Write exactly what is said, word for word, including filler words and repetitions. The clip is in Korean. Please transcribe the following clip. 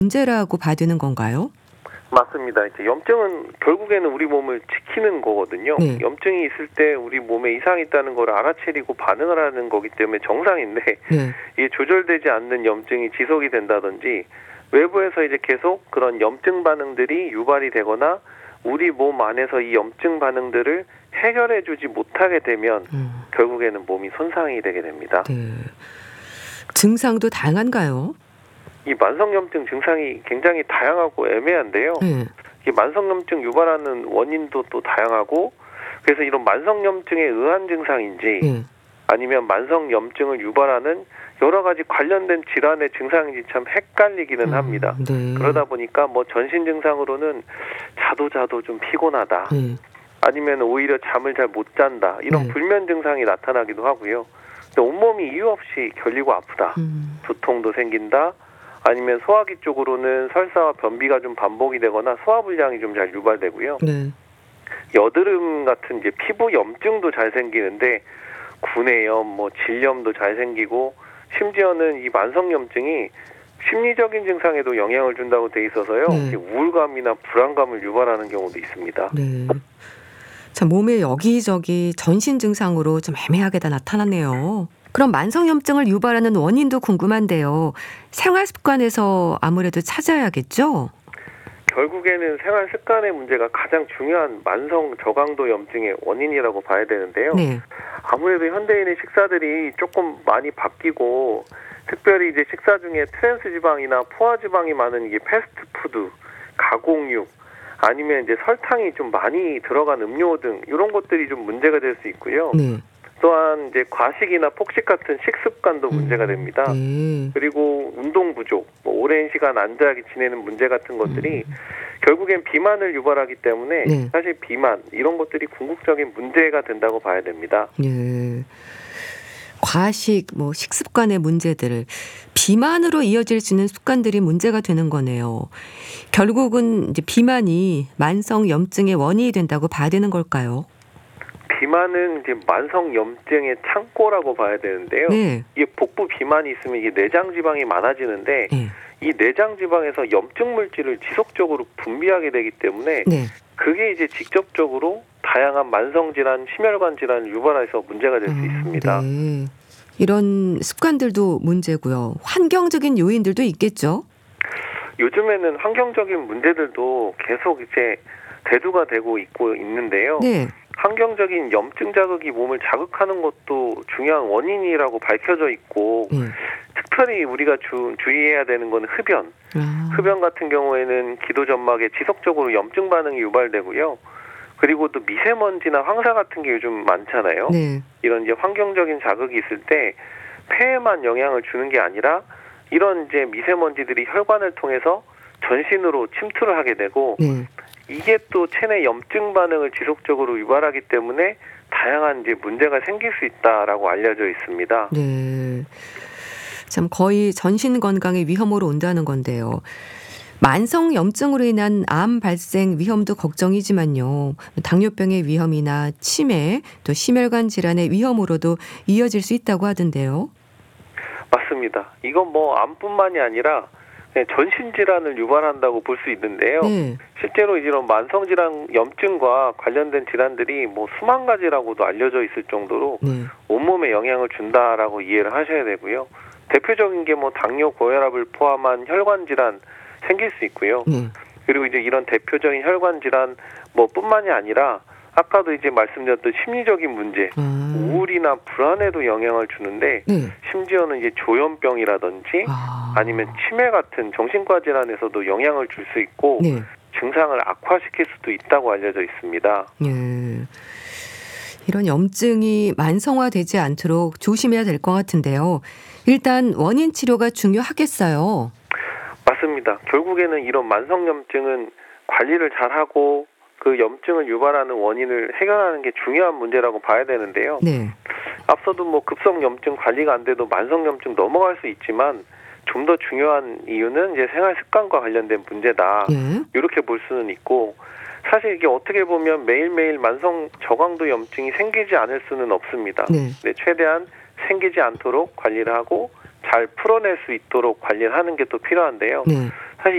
문제라고 봐야 되는 건가요? 맞습니다. 이제 염증은 결국에는 우리 몸을 지키는 거거든요. 네. 염증이 있을 때 우리 몸에 이상이 있다는 걸 알아채리고 반응을 하는 거기 때문에 정상인데 네. 이게 조절되지 않는 염증이 지속이 된다든지 외부에서 이제 계속 그런 염증 반응들이 유발이 되거나 우리 몸 안에서 이 염증 반응들을 해결해주지 못하게 되면 음. 결국에는 몸이 손상이 되게 됩니다. 네. 증상도 다양한가요? 이 만성염증 증상이 굉장히 다양하고 애매한데요. 네. 이 만성염증 유발하는 원인도 또 다양하고 그래서 이런 만성염증에 의한 증상인지 네. 아니면 만성염증을 유발하는 여러 가지 관련된 질환의 증상인지 참 헷갈리기는 음, 합니다. 네. 그러다 보니까 뭐 전신 증상으로는 자도 자도 좀 피곤하다. 네. 아니면 오히려 잠을 잘 못 잔다. 이런 네. 불면 증상이 나타나기도 하고요. 근데 온몸이 이유 없이 결리고 아프다. 음. 두통도 생긴다. 아니면 소화기 쪽으로는 설사와 변비가 좀 반복이 되거나 소화불량이 좀 잘 유발되고요. 네. 여드름 같은 이제 피부 염증도 잘 생기는데 구내염, 뭐 질염도 잘 생기고 심지어는 이 만성염증이 심리적인 증상에도 영향을 준다고 돼 있어서요. 네. 우울감이나 불안감을 유발하는 경우도 있습니다. 네. 참 몸에 여기저기 전신 증상으로 좀 애매하게 다 나타나네요. 그럼 만성염증을 유발하는 원인도 궁금한데요. 생활 습관에서 아무래도 찾아야겠죠? 결국에는 생활 습관의 문제가 가장 중요한 만성 저강도 염증의 원인이라고 봐야 되는데요. 네. 아무래도 현대인의 식사들이 조금 많이 바뀌고 특별히 이제 식사 중에 트랜스 지방이나 포화 지방이 많은 이게 패스트푸드, 가공육 아니면 이제 설탕이 좀 많이 들어간 음료 등 이런 것들이 좀 문제가 될 수 있고요. 네. 또한 이제 과식이나 폭식 같은 식습관도 문제가 됩니다. 네. 그리고 운동 부족, 뭐 오랜 시간 앉아 지내는 문제 같은 것들이 음. 결국엔 비만을 유발하기 때문에 네. 사실 비만 이런 것들이 궁극적인 문제가 된다고 봐야 됩니다. 네. 과식, 뭐 식습관의 문제들, 비만으로 이어질 수 있는 습관들이 문제가 되는 거네요. 결국은 이제 비만이 만성 염증의 원인이 된다고 봐야 되는 걸까요? 비만은 이제 만성 염증의 창고라고 봐야 되는데요. 네. 이게 복부 비만이 있으면 이게 내장 지방이 많아지는데 네. 이 내장 지방에서 염증 물질을 지속적으로 분비하게 되기 때문에 네. 그게 이제 직접적으로 다양한 만성 질환, 심혈관 질환을 유발해서 문제가 될 수 음, 있습니다. 네. 이런 습관들도 문제고요. 환경적인 요인들도 있겠죠? 요즘에는 환경적인 문제들도 계속 이제 대두가 되고 있고 있는데요. 네. 환경적인 염증 자극이 몸을 자극하는 것도 중요한 원인이라고 밝혀져 있고 네. 특별히 우리가 주, 주의해야 되는 건 흡연. 아. 흡연 같은 경우에는 기도 점막에 지속적으로 염증 반응이 유발되고요. 그리고 또 미세먼지나 황사 같은 게 요즘 많잖아요. 네. 이런 이제 환경적인 자극이 있을 때 폐에만 영향을 주는 게 아니라 이런 이제 미세먼지들이 혈관을 통해서 전신으로 침투를 하게 되고 네. 이게 또 체내 염증 반응을 지속적으로 유발하기 때문에 다양한 이제 문제가 생길 수 있다라고 알려져 있습니다. 네. 참 거의 전신 건강의 위험으로 온다는 건데요. 만성 염증으로 인한 암 발생 위험도 걱정이지만요. 당뇨병의 위험이나 치매, 또 심혈관 질환의 위험으로도 이어질 수 있다고 하던데요. 맞습니다. 이건 뭐 암뿐만이 아니라 전신 질환을 유발한다고 볼 수 있는데요. 네. 실제로 이런 만성 질환 염증과 관련된 질환들이 뭐 수만 가지라고도 알려져 있을 정도로 네. 온몸에 영향을 준다라고 이해를 하셔야 되고요. 대표적인 게 뭐 당뇨, 고혈압을 포함한 혈관 질환 생길 수 있고요. 네. 그리고 이제 이런 대표적인 혈관 질환 뭐 뿐만이 아니라 아까도 이제 말씀드렸던 심리적인 문제, 아. 우울이나 불안에도 영향을 주는데 네. 심지어는 이제 조현병이라든지 아. 아니면 치매 같은 정신과 질환에서도 영향을 줄 수 있고 네. 증상을 악화시킬 수도 있다고 알려져 있습니다. 네. 이런 염증이 만성화되지 않도록 조심해야 될 것 같은데요. 일단 원인 치료가 중요하겠어요. 맞습니다. 결국에는 이런 만성염증은 관리를 잘하고 그 염증을 유발하는 원인을 해결하는 게 중요한 문제라고 봐야 되는데요. 네. 앞서도 뭐 급성염증 관리가 안 돼도 만성염증 넘어갈 수 있지만 좀 더 중요한 이유는 이제 생활 습관과 관련된 문제다. 네. 이렇게 볼 수는 있고 사실 이게 어떻게 보면 매일매일 만성 저강도 염증이 생기지 않을 수는 없습니다. 네. 네, 최대한 생기지 않도록 관리를 하고 잘 풀어낼 수 있도록 관리를 하는 게 또 필요한데요. 네.